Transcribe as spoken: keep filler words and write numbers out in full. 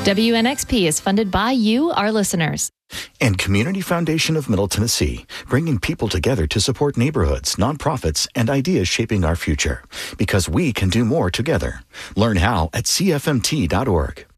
W N X P is funded by you, our listeners. And Community Foundation of Middle Tennessee, bringing people together to support neighborhoods, nonprofits, and ideas shaping our future. Because we can do more together. Learn how at C F M T dot org.